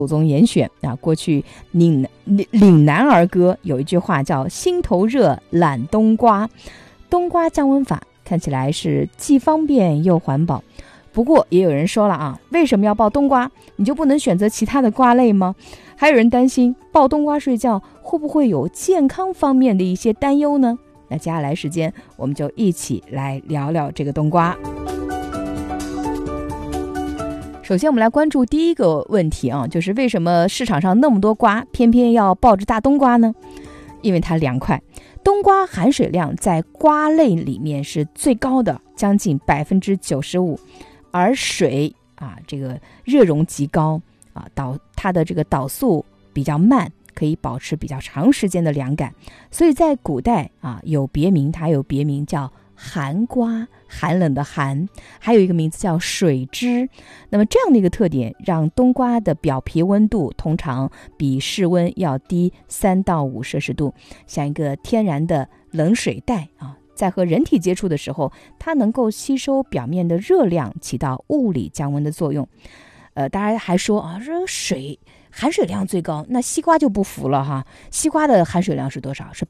祖宗严选啊。过去岭南儿歌有一句话叫心头热懒冬瓜，冬瓜降温法看起来是既方便又环保。不过也有人说了啊，为什么要抱冬瓜？你就不能选择其他的瓜类吗？还有人担心抱冬瓜睡觉会不会有健康方面的一些担忧呢？那接下来时间我们就一起来聊聊这个冬瓜。首先我们来关注第一个问题啊，就是为什么市场上那么多瓜偏偏要抱着大冬瓜呢？因为它凉快。冬瓜含水量在瓜类里面是最高的，将近95%，而水啊这个热容极高啊，它的这个导速比较慢，可以保持比较长时间的凉感，所以在古代啊有别名，它有别名叫寒瓜，寒冷的寒，还有一个名字叫水汁。那么这样的一个特点让冬瓜的表皮温度通常比室温要低3到5摄氏度，像一个天然的冷水袋啊。在和人体接触的时候，它能够吸收表面的热量，起到物理降温的作用。大家还说啊，这水含水量最高，那西瓜就不服了哈。西瓜的含水量是多少？是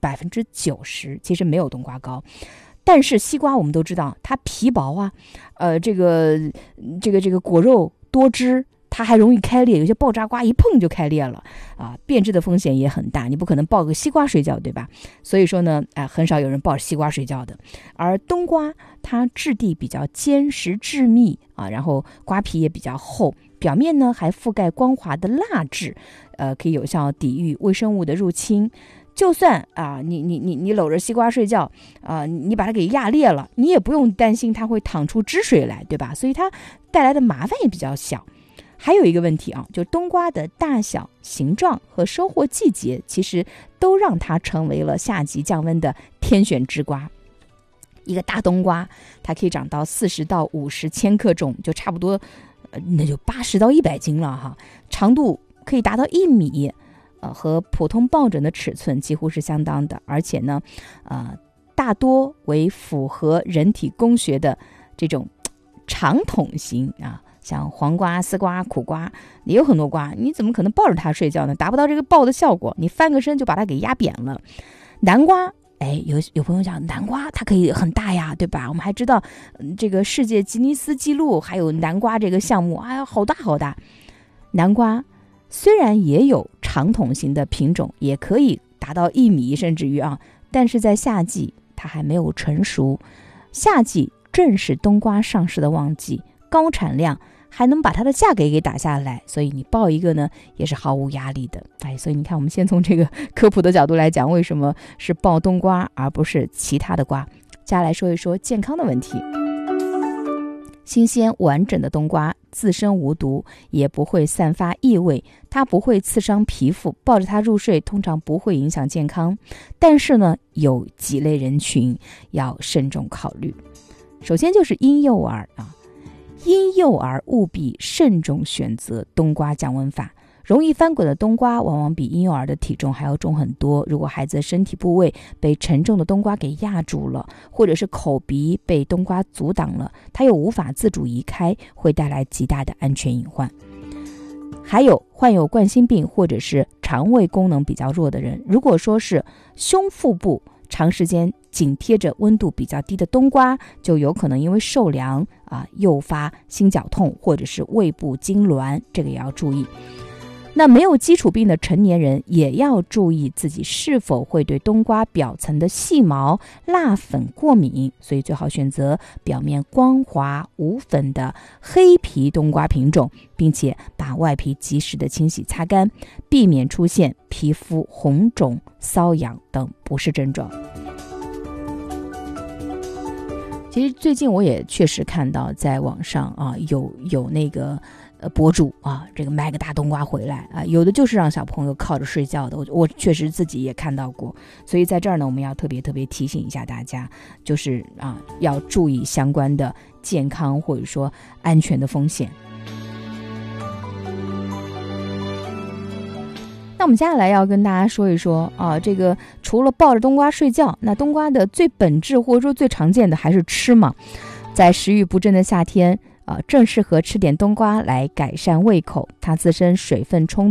90%，其实没有冬瓜高。但是西瓜我们都知道它皮薄啊，这个果肉多汁，它还容易开裂，有些爆炸瓜一碰就开裂了啊，变质的风险也很大，你不可能抱个西瓜睡觉，对吧？所以说呢，很少有人抱着西瓜睡觉的。而冬瓜它质地比较坚实致密啊，然后瓜皮也比较厚，表面呢还覆盖光滑的蜡质，可以有效抵御微生物的入侵。就算啊，你搂着西瓜睡觉啊，你把它给压裂了，你也不用担心它会淌出汁水来，对吧？所以它带来的麻烦也比较小。还有一个问题啊，就冬瓜的大小、形状和收获季节，其实都让它成为了夏季降温的天选之瓜。一个大冬瓜，它可以长到40到50千克重，就差不多，那就80到100斤了哈。长度可以达到1米。和普通抱枕的尺寸几乎是相当的，而且呢，大多为符合人体工学的这种长筒型啊，像黄瓜、丝瓜、苦瓜，也有很多瓜，你怎么可能抱着它睡觉呢？达不到这个抱的效果，你翻个身就把它给压扁了。南瓜，有朋友讲南瓜它可以很大呀，对吧？我们还知道，这个世界吉尼斯纪录还有南瓜这个项目，哎呀，好大好大。南瓜虽然也有长筒型的品种，也可以达到1米甚至于啊，但是在夏季它还没有成熟。夏季正是冬瓜上市的旺季，高产量还能把它的价给打下来，所以你抱一个呢也是毫无压力的。所以你看，我们先从这个科普的角度来讲，为什么是抱冬瓜而不是其他的瓜。接下来说一说健康的问题。新鲜完整的冬瓜自身无毒，也不会散发异味，它不会刺伤皮肤，抱着它入睡通常不会影响健康。但是呢，有几类人群要慎重考虑。首先就是婴幼儿啊，婴幼儿务必慎重选择冬瓜降温法。容易翻滚的冬瓜往往比婴幼儿的体重还要重很多，如果孩子的身体部位被沉重的冬瓜给压住了，或者是口鼻被冬瓜阻挡了，它又无法自主移开，会带来极大的安全隐患。还有患有冠心病或者是肠胃功能比较弱的人，如果说是胸腹部长时间紧贴着温度比较低的冬瓜，就有可能因为受凉诱发心绞痛或者是胃部痉挛，这个也要注意。那没有基础病的成年人也要注意自己是否会对冬瓜表层的细毛、蜡粉过敏，所以最好选择表面光滑无粉的黑皮冬瓜品种，并且把外皮及时的清洗擦干，避免出现皮肤红肿、瘙痒等不适症状。其实最近我也确实看到在网上有那个博主这个买个大冬瓜回来有的就是让小朋友靠着睡觉的，我确实自己也看到过。所以在这儿呢，我们要特别提醒一下大家，就是要注意相关的健康或者说安全的风险。那我们接下来要跟大家说一说这个除了抱着冬瓜睡觉，那冬瓜的最本质或者说最常见的还是吃嘛。在食欲不振的夏天正适合吃点冬瓜来改善胃口，它自身水分充